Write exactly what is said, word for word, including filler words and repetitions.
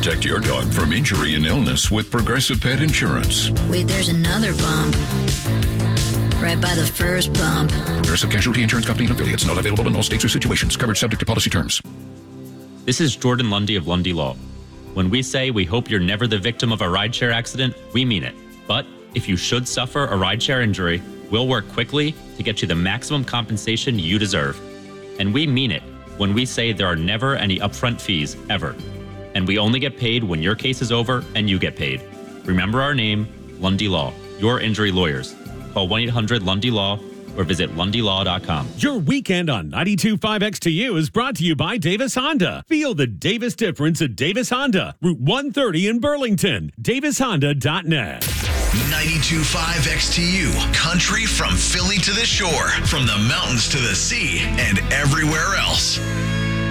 Protect your dog from injury and illness with Progressive Pet Insurance. Wait, there's another bump. Right by the first bump. Progressive Casualty Insurance Company and affiliates. Not available in all states or situations. Covered subject to policy terms. This is Jordan Lundy of Lundy Law. When we say we hope you're never the victim of a rideshare accident, we mean it. But if you should suffer a rideshare injury, we'll work quickly to get you the maximum compensation you deserve. And we mean it when we say there are never any upfront fees, ever. And we only get paid when your case is over and you get paid. Remember our name, Lundy Law, your injury lawyers. Call one eight hundred Lundy Law or visit lundy law dot com. Your weekend on ninety-two point five X T U is brought to you by Davis Honda. Feel the Davis difference at Davis Honda, Route one thirty in Burlington. davis honda dot net. ninety-two point five X T U, country from Philly to the shore, from the mountains to the sea, and everywhere else.